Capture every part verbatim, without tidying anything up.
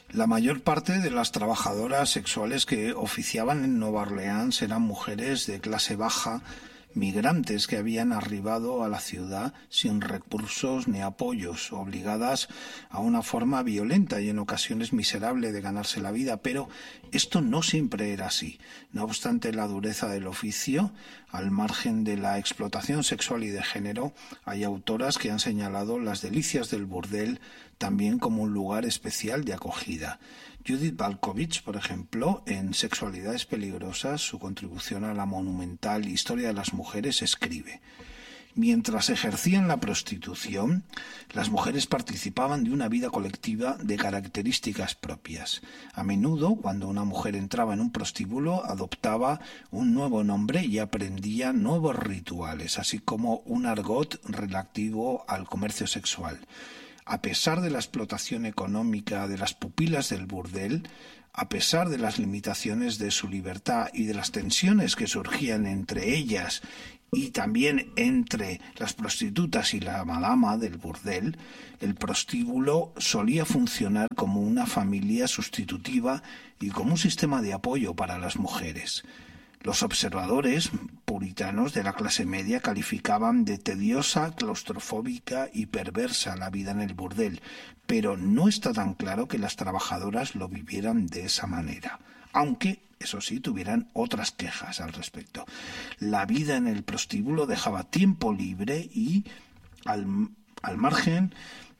La mayor parte de las trabajadoras sexuales que oficiaban en Nueva Orleans eran mujeres de clase baja, migrantes que habían arribado a la ciudad sin recursos ni apoyos, obligadas a una forma violenta y en ocasiones miserable de ganarse la vida, pero esto no siempre era así. No obstante la dureza del oficio, al margen de la explotación sexual y de género, hay autoras que han señalado las delicias del burdel también como un lugar especial de acogida. Judith Balkovich, por ejemplo, en Sexualidades peligrosas, su contribución a la monumental historia de las mujeres, escribe: mientras ejercían la prostitución, las mujeres participaban de una vida colectiva de características propias. A menudo, cuando una mujer entraba en un prostíbulo, adoptaba un nuevo nombre y aprendía nuevos rituales, así como un argot relativo al comercio sexual. A pesar de la explotación económica de las pupilas del burdel, a pesar de las limitaciones de su libertad y de las tensiones que surgían entre ellas y también entre las prostitutas y la madama del burdel, el prostíbulo solía funcionar como una familia sustitutiva y como un sistema de apoyo para las mujeres. Los observadores puritanos de la clase media calificaban de tediosa, claustrofóbica y perversa la vida en el burdel, pero no está tan claro que las trabajadoras lo vivieran de esa manera, aunque, eso sí, tuvieran otras quejas al respecto. La vida en el prostíbulo dejaba tiempo libre y, al, al margen,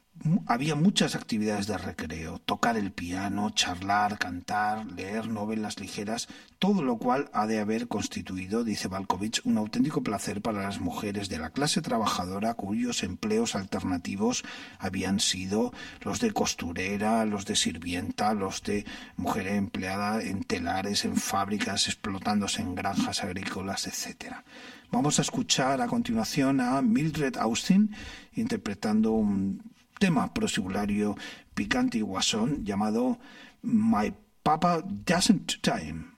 había muchas actividades de recreo: tocar el piano, charlar, cantar, leer novelas ligeras, todo lo cual ha de haber constituido, dice Balkovich, un auténtico placer para las mujeres de la clase trabajadora cuyos empleos alternativos habían sido los de costurera, los de sirvienta, los de mujer empleada en telares, en fábricas, explotándose en granjas agrícolas, etcétera. Vamos a escuchar a continuación a Mildred Austin interpretando un tema prosibulario picante y guasón llamado My Papa Doesn't Time.